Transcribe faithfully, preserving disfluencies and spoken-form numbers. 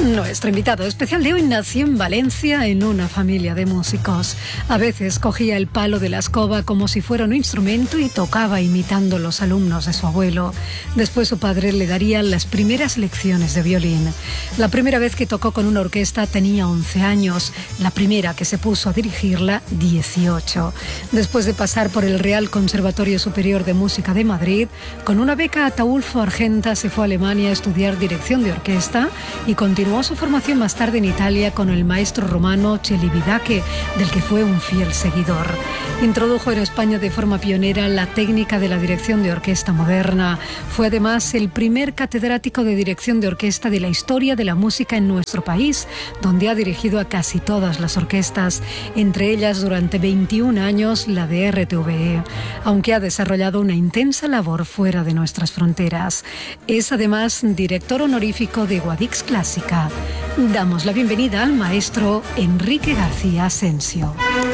Nuestro invitado especial de hoy nació en Valencia en una familia de músicos. A veces cogía el palo de la escoba como si fuera un instrumento y tocaba imitando los alumnos de su abuelo. Después su padre le daría las primeras lecciones de violín. La primera vez que tocó con una orquesta tenía once años, la primera que se puso a dirigirla dieciocho. Después de pasar por el Real Conservatorio Superior de Música de Madrid, con una beca Ataulfo Argenta se fue a Alemania a estudiar dirección de orquesta y continuó su formación más tarde en Italia con el maestro romano Celibidache, del que fue un fiel seguidor. Introdujo en España de forma pionera la técnica de la dirección de orquesta moderna. Fue además el primer catedrático de dirección de orquesta de la historia de la música en nuestro país, donde ha dirigido a casi todas las orquestas, entre ellas durante veintiún años la de R T V E, aunque ha desarrollado una intensa labor fuera de nuestras fronteras. Es además director honorífico de Guadix Clásica. Damos la bienvenida al maestro Enrique García Asensio.